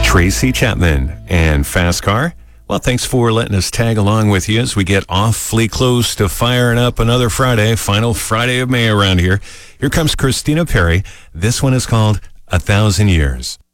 Tracy Chapman and Fast Car. Well, thanks for letting us tag along with you as we get awfully close to firing up another Friday, final Friday of May around here. Here comes Christina Perri. This one is called 1,000 Years.